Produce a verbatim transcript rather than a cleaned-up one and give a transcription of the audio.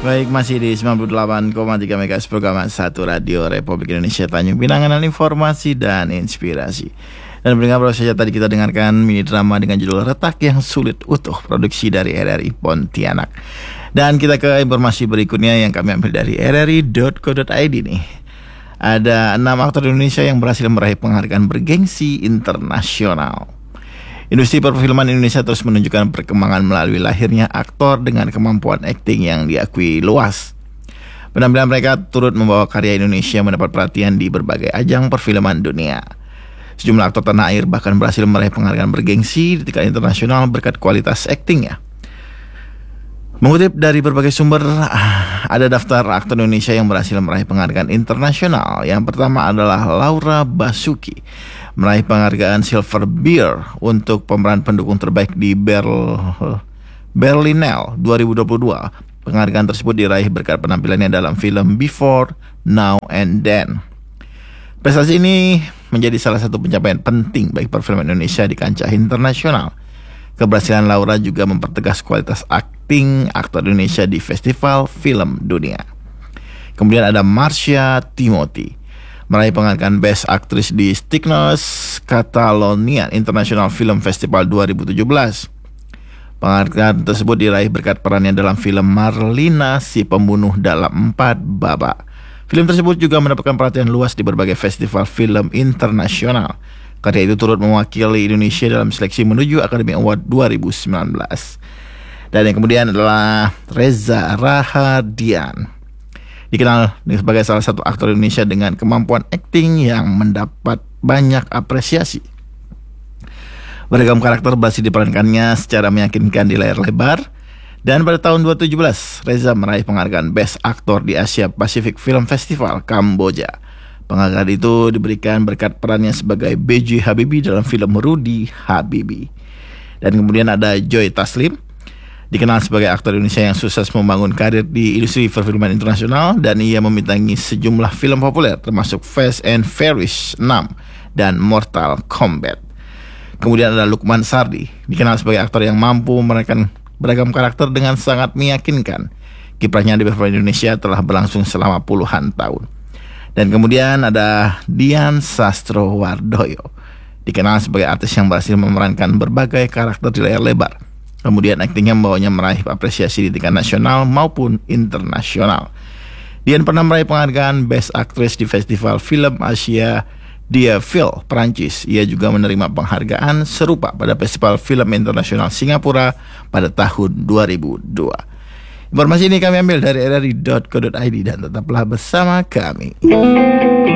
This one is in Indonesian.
Baik, masih di sembilan puluh delapan koma tiga MHz program satu Radio Republik Indonesia Tanjung Pinang, dengan informasi dan inspirasi. Dan pendengar, baru saja tadi kita dengarkan mini drama dengan judul Retak yang Sulit Utuh, produksi dari R R I Pontianak. Dan kita ke informasi berikutnya yang kami ambil dari r r i dot co dot i d nih. Ada enam aktor Indonesia yang berhasil meraih penghargaan bergengsi internasional. Industri perfilman Indonesia terus menunjukkan perkembangan melalui lahirnya aktor dengan kemampuan akting yang diakui luas. Penampilan mereka turut membawa karya Indonesia mendapat perhatian di berbagai ajang perfilman dunia. Sejumlah aktor tanah air bahkan berhasil meraih penghargaan bergengsi di tingkat internasional berkat kualitas aktingnya. Mengutip dari berbagai sumber, ada daftar aktor Indonesia yang berhasil meraih penghargaan internasional. Yang pertama adalah Laura Basuki, meraih penghargaan Silver Bear untuk pemeran pendukung terbaik di Berl Berlinale dua ribu dua puluh dua. Penghargaan tersebut diraih berkat penampilannya dalam film Before, Now, and Then. Prestasi ini menjadi salah satu pencapaian penting bagi perfilman Indonesia di kancah internasional. Keberhasilan Laura juga mempertegas kualitas akting aktor Indonesia di festival film dunia. Kemudian ada Marsha Timothy, meraih penghargaan Best Actress di Stignos Catalonia International Film Festival dua ribu tujuh belas. Penghargaan tersebut diraih berkat perannya dalam film Marlina si Pembunuh dalam empat babak. Film tersebut juga mendapatkan perhatian luas di berbagai festival film internasional. Karya itu turut mewakili Indonesia dalam seleksi menuju Academy Award dua ribu sembilan belas. Dan yang kemudian adalah Reza Rahadian, dikenal sebagai salah satu aktor Indonesia dengan kemampuan akting yang mendapat banyak apresiasi. Beragam karakter berhasil diperankannya secara meyakinkan di layar lebar. Dan pada tahun dua ribu tujuh belas, Reza meraih penghargaan Best Actor di Asia Pacific Film Festival Kamboja. Penghargaan itu diberikan berkat perannya sebagai B J Habibie dalam film Rudy Habibie. Dan kemudian ada Joy Taslim, dikenal sebagai aktor Indonesia yang sukses membangun karir di industri perfilman internasional, dan ia membintangi sejumlah film populer termasuk Fast and Furious enam dan Mortal Kombat. Kemudian ada Lukman Sardi, dikenal sebagai aktor yang mampu memerankan beragam karakter dengan sangat meyakinkan. Kiprahnya di perfilman Indonesia telah berlangsung selama puluhan tahun. Dan kemudian ada Dian Sastrowardoyo, dikenal sebagai artis yang berhasil memerankan berbagai karakter di layar lebar. Kemudian aktingnya membawanya meraih apresiasi di tingkat nasional maupun internasional. Dian pernah meraih penghargaan Best Actress di Festival Film Asia Deauville, Perancis. Ia juga menerima penghargaan serupa pada Festival Film Internasional Singapura pada tahun dua ribu dua. Informasi ini kami ambil dari r r i dot co dot i d dan tetaplah bersama kami.